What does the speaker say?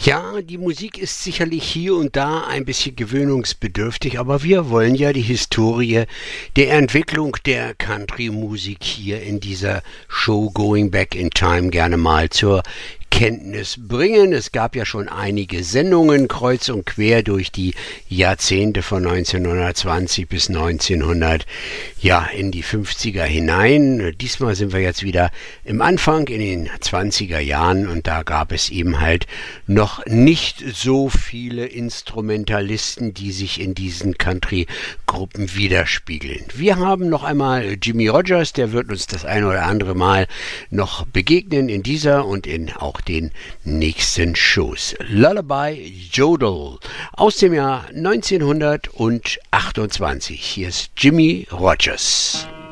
Ja, die Musik ist sicherlich hier und da ein bisschen gewöhnungsbedürftig, aber wir wollen ja die Historie der Entwicklung der Country-Musik hier in dieser Show Going Back in Time gerne mal zur Kenntnis bringen. Es gab ja schon einige Sendungen kreuz und quer durch die Jahrzehnte von 1920 bis 1900, ja, in die 50er hinein. Diesmal sind wir jetzt wieder im Anfang in den 20er Jahren und da gab es eben halt noch nicht so viele Instrumentalisten, die sich in diesen Country-Gruppen widerspiegeln. Wir haben noch einmal Jimmie Rodgers, der wird uns das ein oder andere Mal noch begegnen in dieser und in auch den nächsten Shows. Lullaby Jodel aus dem Jahr 1928. Hier ist Jimmie Rodgers.